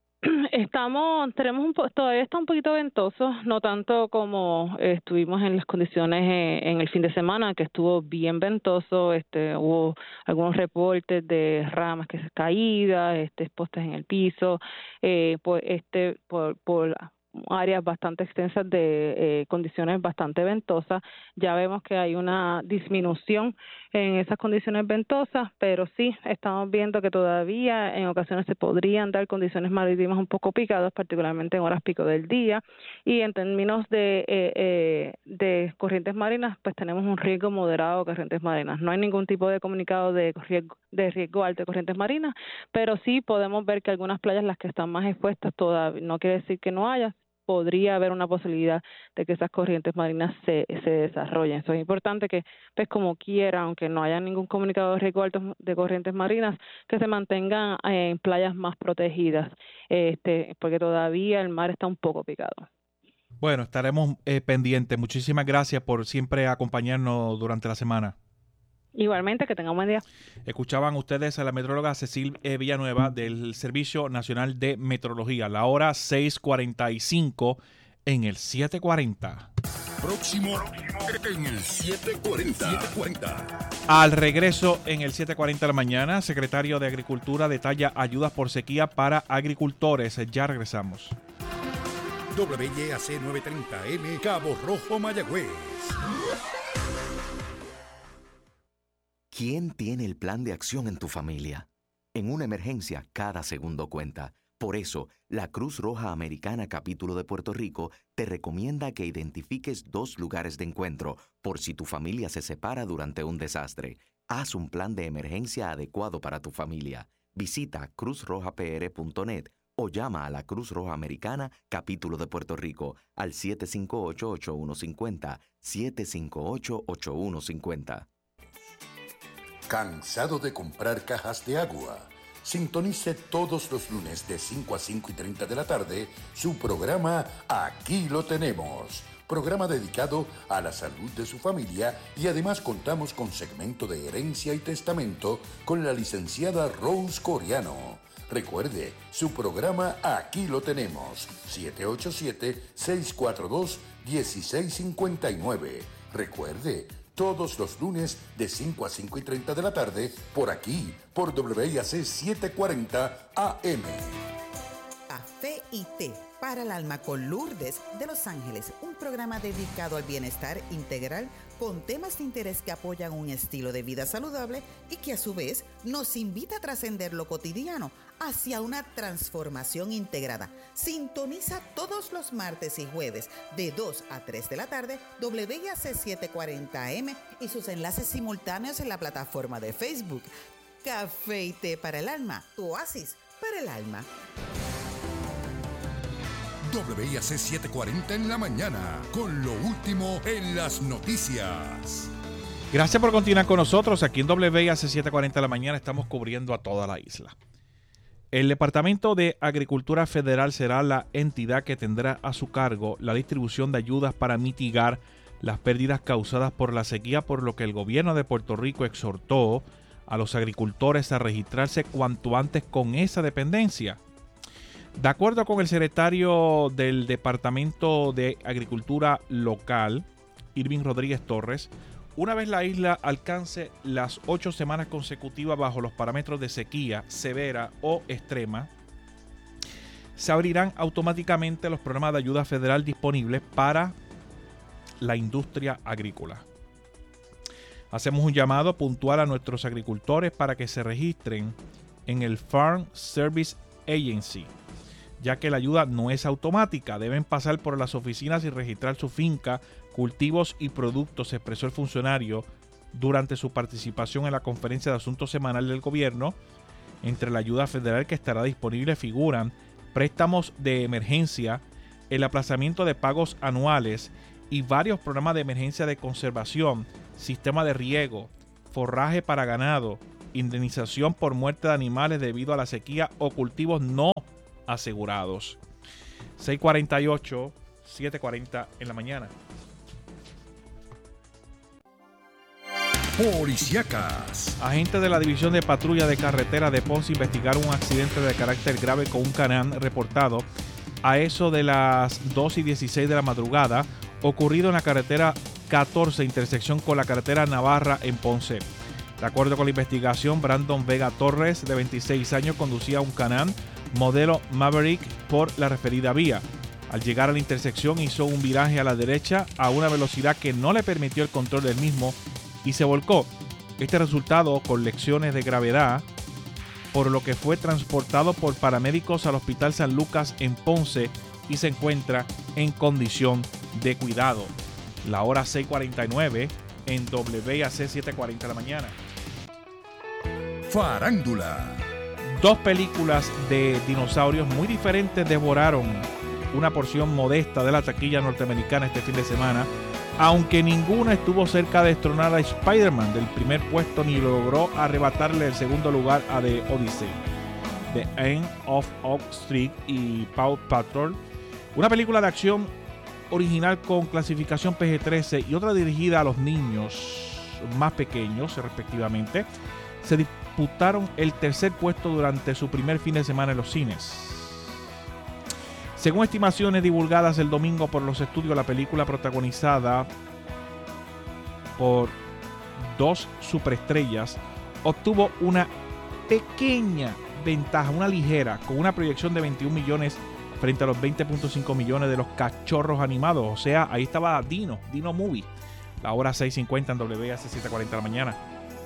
Estamos, tenemos un po- todavía está un poquito ventoso, no tanto como eh, estuvimos en las condiciones eh, en el fin de semana, que estuvo bien ventoso. Este, hubo algunos reportes de ramas que se caídas, este, postes en el piso, eh, pues este, por, por áreas bastante extensas de eh, condiciones bastante ventosas. Ya vemos que hay una disminución en esas condiciones ventosas, pero sí estamos viendo que todavía en ocasiones se podrían dar condiciones marítimas un poco picadas, particularmente en horas pico del día. Y en términos de eh, eh, de corrientes marinas, pues tenemos un riesgo moderado de corrientes marinas. No hay ningún tipo de comunicado de riesgo, de riesgo alto de corrientes marinas, pero sí podemos ver que algunas playas, las que están más expuestas, todavía no quiere decir que no haya, podría haber una posibilidad de que esas corrientes marinas se, se desarrollen. Eso es importante que, pues como quiera, aunque no haya ningún comunicado de riesgo alto de corrientes marinas, que se mantengan en playas más protegidas, este, porque todavía el mar está un poco picado. Bueno, estaremos eh, pendientes. Muchísimas gracias por siempre acompañarnos durante la semana. Igualmente, que tengan un buen día. Escuchaban ustedes a la metróloga Cecil eh, Villanueva del Servicio Nacional de Meteorología. La hora seis cuarenta y cinco en el siete cuarenta. Próximo en el siete cuarenta. siete cuarenta. Al regreso en el siete cuarenta de la mañana, secretario de Agricultura detalla ayudas por sequía para agricultores. Ya regresamos. W Y A C novecientos treinta M Cabo Rojo, Mayagüez. ¿Quién tiene el plan de acción en tu familia? En una emergencia, cada segundo cuenta. Por eso, la Cruz Roja Americana Capítulo de Puerto Rico te recomienda que identifiques dos lugares de encuentro por si tu familia se separa durante un desastre. Haz un plan de emergencia adecuado para tu familia. Visita cruz roja p r punto net o llama a la Cruz Roja Americana Capítulo de Puerto Rico al siete cinco ocho, ocho uno cinco cero, siete cinco ocho, ocho uno cinco cero. ¿Cansado de comprar cajas de agua? Sintonice todos los lunes de cinco a cinco y treinta de la tarde su programa Aquí lo tenemos. Programa dedicado a la salud de su familia y además contamos con segmento de herencia y testamento con la licenciada Rose Coriano. Recuerde, su programa Aquí lo tenemos. siete ocho siete, seis cuatro dos, uno seis cinco nueve. Recuerde, todos los lunes de cinco a cinco y treinta de la tarde, por aquí, por W I A C setecientos cuarenta A M. Café y té para el alma con Lourdes de Los Ángeles, un programa dedicado al bienestar integral con temas de interés que apoyan un estilo de vida saludable y que a su vez nos invita a trascender lo cotidiano hacia una transformación integrada. Sintoniza todos los martes y jueves de dos a tres de la tarde W I A C setecientos cuarenta A M y sus enlaces simultáneos en la plataforma de Facebook. Café y té para el alma, tu oasis para el alma. W I A C setecientos cuarenta en la mañana, con lo último en las noticias. Gracias por continuar con nosotros. Aquí en W I A C setecientos cuarenta en la mañana estamos cubriendo a toda la isla. El Departamento de Agricultura Federal será la entidad que tendrá a su cargo la distribución de ayudas para mitigar las pérdidas causadas por la sequía, por lo que el gobierno de Puerto Rico exhortó a los agricultores a registrarse cuanto antes con esa dependencia. De acuerdo con el secretario del Departamento de Agricultura Local, Irving Rodríguez Torres, una vez la isla alcance las ocho semanas consecutivas bajo los parámetros de sequía severa o extrema, se abrirán automáticamente los programas de ayuda federal disponibles para la industria agrícola. Hacemos un llamado puntual a nuestros agricultores para que se registren en el Farm Service Agency, ya que la ayuda no es automática. Deben pasar por las oficinas y registrar su finca, cultivos y productos, expresó el funcionario durante su participación en la conferencia de asuntos semanal del gobierno. Entre la ayuda federal que estará disponible figuran préstamos de emergencia, el aplazamiento de pagos anuales y varios programas de emergencia de conservación, sistema de riego, forraje para ganado, indemnización por muerte de animales debido a la sequía o cultivos no asegurados. seis cuarenta y ocho, siete cuarenta en la mañana. Policíacas. Agentes de la División de Patrulla de Carretera de Ponce investigaron un accidente de carácter grave con un Can-Am reportado a eso de las dos y dieciséis de la madrugada, ocurrido en la carretera catorce, intersección con la carretera Navarra en Ponce. De acuerdo con la investigación, Brandon Vega Torres, de veintiséis años, conducía un Can-Am modelo Maverick por la referida vía. Al llegar a la intersección hizo un viraje a la derecha a una velocidad que no le permitió el control del mismo y se volcó. Este resultado con lesiones de gravedad, por lo que fue transportado por paramédicos al Hospital San Lucas en Ponce y se encuentra en condición de cuidado. La hora seis cuarenta y nueve en W A C siete cuarenta de la mañana. Farándula. Dos películas de dinosaurios muy diferentes devoraron una porción modesta de la taquilla norteamericana este fin de semana, aunque ninguna estuvo cerca de destronar a Spider-Man del primer puesto ni logró arrebatarle el segundo lugar a The Odyssey, The End of Oak Street y Paw Patrol, una película de acción original con clasificación P G trece y otra dirigida a los niños más pequeños respectivamente, se disputaron el tercer puesto durante su primer fin de semana en los cines. Según estimaciones divulgadas el domingo por los estudios, la película protagonizada por dos superestrellas obtuvo una pequeña ventaja, una ligera, con una proyección de veintiún millones frente a los veinte punto cinco millones de los cachorros animados. O sea, ahí estaba Dino, Dino Movie. La hora seis cincuenta en W A C siete cuarenta de la mañana.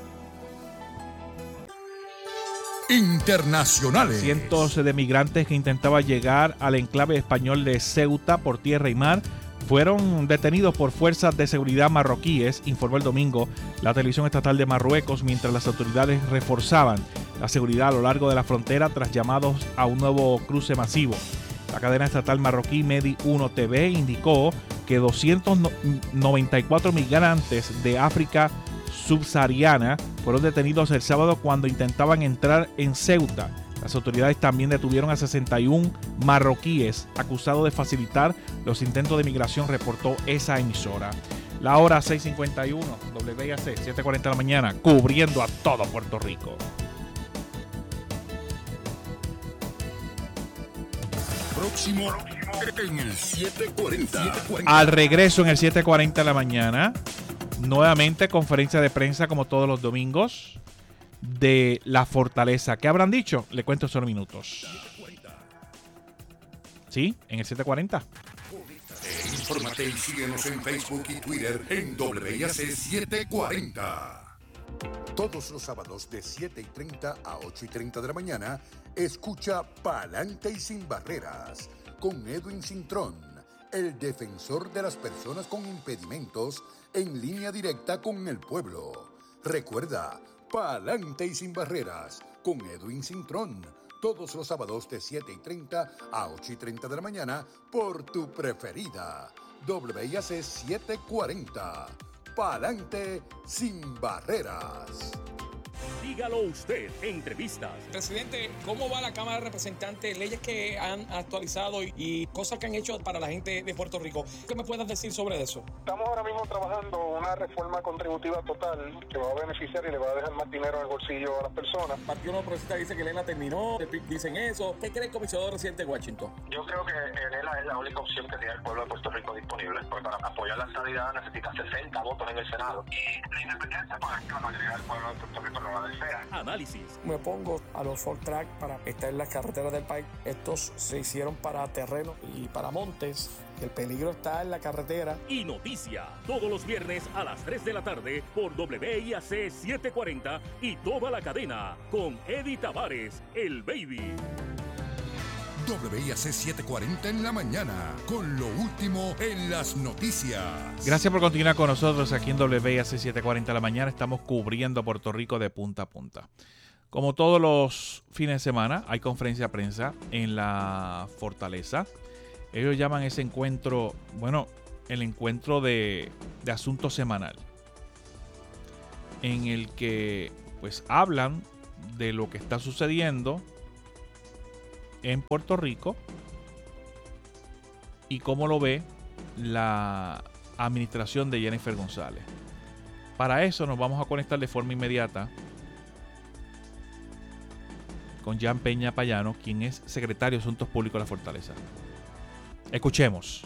Internacionales. Cientos de migrantes que intentaban llegar al enclave español de Ceuta por tierra y mar fueron detenidos por fuerzas de seguridad marroquíes, informó el domingo la televisión estatal de Marruecos, mientras las autoridades reforzaban la seguridad a lo largo de la frontera tras llamados a un nuevo cruce masivo. La cadena estatal marroquí Medi uno T V indicó que doscientos noventa y cuatro migrantes de África subsahariana fueron detenidos el sábado cuando intentaban entrar en Ceuta. Las autoridades también detuvieron a sesenta y uno marroquíes acusados de facilitar los intentos de migración, reportó esa emisora. La hora seis cincuenta y uno, W A C siete cuarenta de la mañana, cubriendo a todo Puerto Rico. Próximo en el siete cuarenta. Al regreso en el siete cuarenta de la mañana, nuevamente conferencia de prensa como todos los domingos de la Fortaleza. ¿Qué habrán dicho? Le cuento en solo minutos. ¿Sí? En el siete cuarenta. Infórmate y síguenos en Facebook y Twitter en W A C siete cuarenta. Todos los sábados de siete y treinta a ocho y treinta de la mañana, escucha Pa'lante y Sin Barreras con Edwin Cintrón, el defensor de las personas con impedimentos, en línea directa con el pueblo. Recuerda, Pa'lante y Sin Barreras con Edwin Cintrón, todos los sábados de siete y treinta a ocho y treinta de la mañana por tu preferida, W A C siete cuarenta. Pa'lante Sin Barreras. Dígalo usted, entrevistas. Presidente, ¿cómo va la Cámara de Representantes? Leyes que han actualizado y, y cosas que han hecho para la gente de Puerto Rico. ¿Qué me puedes decir sobre eso? Estamos ahora mismo trabajando una reforma contributiva total que va a beneficiar y le va a dejar más dinero en el bolsillo a las personas. El Partido Nuevo Progresista dice que Elena terminó, el P I B dicen eso. ¿Qué cree el comisionado residente de Washington? Yo creo que Elena es la única opción que tiene el pueblo de Puerto Rico disponible. Porque para apoyar la estabilidad necesita sesenta votos en el Senado. Y la independencia, pues la mayoría del pueblo de Puerto Rico no va a decir. análisis, Me pongo a los Ford Track para estar en las carreteras del país. Estos se hicieron para terreno y para montes. El peligro está en la carretera. y noticia. Todos los viernes a las tres de la tarde por W I A C setecientos cuarenta y toda la cadena con Eddie Tavares, el Baby. W I A C setecientos cuarenta en la mañana, con lo último en las noticias. Gracias por continuar con nosotros aquí en W I A C setecientos cuarenta de la mañana. Estamos cubriendo Puerto Rico de punta a punta. Como todos los fines de semana, hay conferencia de prensa en la Fortaleza. Ellos llaman ese encuentro, bueno, el encuentro de, de asunto semanal, en el que pues hablan de lo que está sucediendo en Puerto Rico y cómo lo ve la administración de Jennifer González. Para eso nos vamos a conectar de forma inmediata con Jan Peña Payano, quien es secretario de Asuntos Públicos de la Fortaleza. Escuchemos.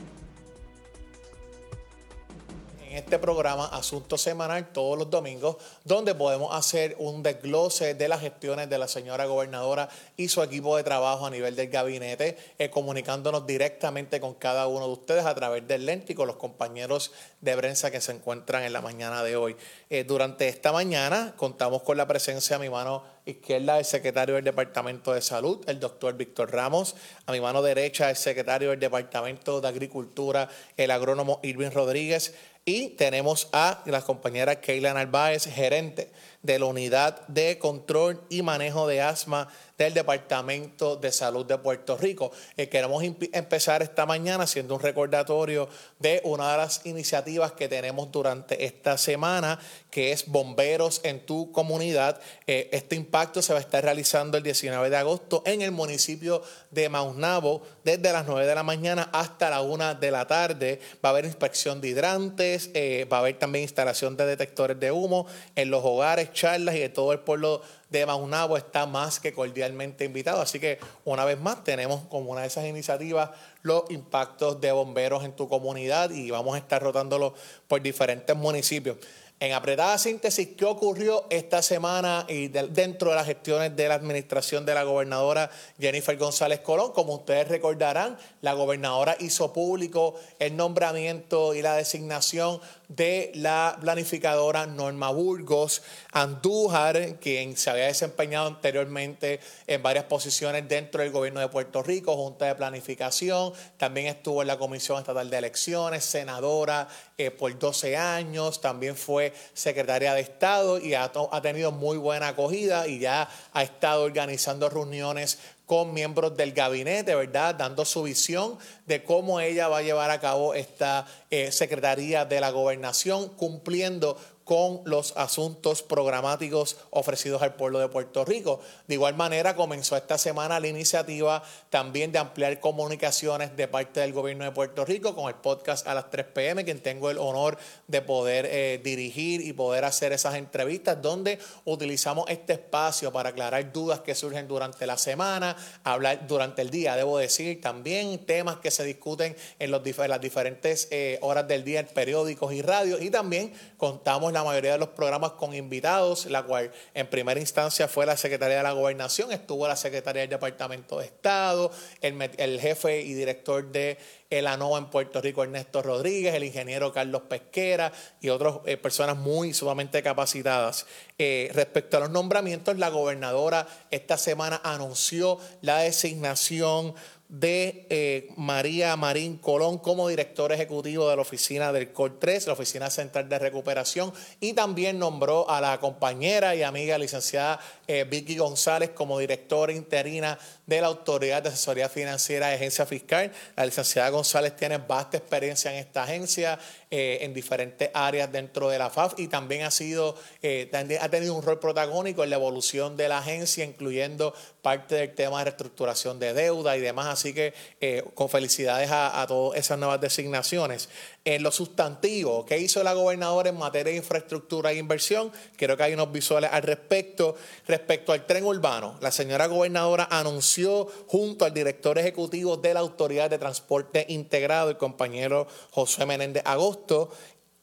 En este programa Asunto Semanal todos los domingos, donde podemos hacer un desglose de las gestiones de la señora gobernadora y su equipo de trabajo a nivel del gabinete, eh, comunicándonos directamente con cada uno de ustedes a través del lente y con los compañeros de prensa que se encuentran en la mañana de hoy. Eh, durante esta mañana contamos con la presencia a mi mano izquierda del secretario del Departamento de Salud, el doctor Víctor Ramos. A mi mano derecha el secretario del Departamento de Agricultura, el agrónomo Irving Rodríguez. Y tenemos a la compañera Keila Narváez, gerente de la Unidad de Control y Manejo de Asma del Departamento de Salud de Puerto Rico. Eh, queremos empezar esta mañana haciendo un recordatorio de una de las iniciativas que tenemos durante esta semana, que es Bomberos en tu Comunidad. Eh, este impacto se va a estar realizando el diecinueve de agosto en el municipio de Maunabo, desde las nueve de la mañana hasta la una de la tarde. Va a haber inspección de hidrantes, eh, va a haber también instalación de detectores de humo en los hogares, charlas, y de todo el pueblo de Maunabo está más que cordialmente invitado. Así que una vez más tenemos como una de esas iniciativas los impactos de bomberos en tu comunidad y vamos a estar rotándolo por diferentes municipios. En apretada síntesis, ¿qué ocurrió esta semana y de, dentro de las gestiones de la administración de la gobernadora Jennifer González Colón? Como ustedes recordarán, la gobernadora hizo público el nombramiento y la designación de la planificadora Norma Burgos Andújar, quien se había desempeñado anteriormente en varias posiciones dentro del gobierno de Puerto Rico, Junta de Planificación, también estuvo en la Comisión Estatal de Elecciones, senadora eh, por doce años, también fue secretaria de Estado y ha, ha tenido muy buena acogida y ya ha estado organizando reuniones con miembros del gabinete, ¿verdad? Dando su visión de cómo ella va a llevar a cabo esta eh, Secretaría de la Gobernación, cumpliendo con los asuntos programáticos ofrecidos al pueblo de Puerto Rico. De igual manera, comenzó esta semana la iniciativa también de ampliar comunicaciones de parte del gobierno de Puerto Rico con el podcast A las tres pe eme, quien tengo el honor de poder eh, dirigir y poder hacer esas entrevistas, donde utilizamos este espacio para aclarar dudas que surgen durante la semana, hablar durante el día, debo decir, también temas que se discuten en, los, en las diferentes eh, horas del día en periódicos y radios, y también contamos la mayoría de los programas con invitados, la cual en primera instancia fue la Secretaría de la Gobernación, estuvo la Secretaría del Departamento de Estado, el, el jefe y director de el ANOVA en Puerto Rico, Ernesto Rodríguez, el ingeniero Carlos Pesquera y otras eh, personas muy sumamente capacitadas. Eh, respecto a los nombramientos, la gobernadora esta semana anunció la designación de eh, María Marín Colón como director ejecutivo de la oficina del C O R tres, la Oficina Central de Recuperación, y también nombró a la compañera y amiga licenciada eh, Vicky González como directora interina de la Autoridad de Asesoría Financiera de Agencia Fiscal. La licenciada González tiene vasta experiencia en esta agencia, eh, en diferentes áreas dentro de la F A F, y también ha sido, eh, ha tenido un rol protagónico en la evolución de la agencia, incluyendo parte del tema de reestructuración de deuda y demás. Así que eh, con felicidades a, a todas esas nuevas designaciones. En lo sustantivo, ¿qué hizo la gobernadora en materia de infraestructura e inversión? Creo que hay unos visuales al respecto. Respecto al tren urbano, la señora gobernadora anunció junto al director ejecutivo de la Autoridad de Transporte Integrado, el compañero José Menéndez Agosto,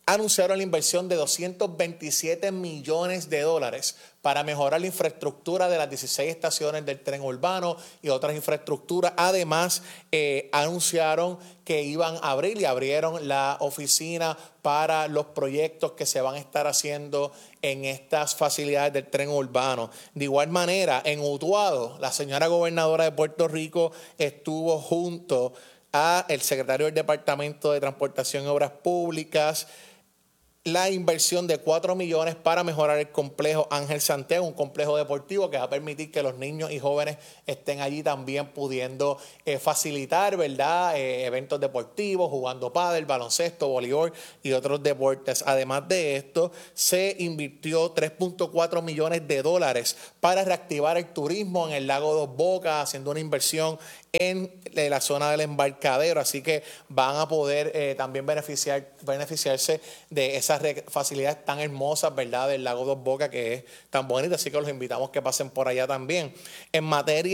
anunciaron la inversión de doscientos veintisiete millones de dólares para mejorar la infraestructura de las dieciséis estaciones del tren urbano y otras infraestructuras. Además, eh, anunciaron que iban a abrir y abrieron la oficina para los proyectos que se van a estar haciendo en estas facilidades del tren urbano. De igual manera, en Utuado, la señora gobernadora de Puerto Rico estuvo junto a el secretario del Departamento de Transportación y Obras Públicas, la inversión de cuatro millones para mejorar el complejo Ángel Santiago, un complejo deportivo que va a permitir que los niños y jóvenes estén allí también pudiendo eh, facilitar, ¿verdad? Eh, eventos deportivos, jugando pádel, baloncesto, voleibol y otros deportes. Además de esto, se invirtió tres punto cuatro millones de dólares para reactivar el turismo en el lago Dos Bocas, haciendo una inversión en la zona del embarcadero, así que van a poder eh, también beneficiar, beneficiarse de esas facilidades tan hermosas, ¿verdad?, del lago Dos Bocas, que es tan bonito, así que los invitamos que pasen por allá también. En materia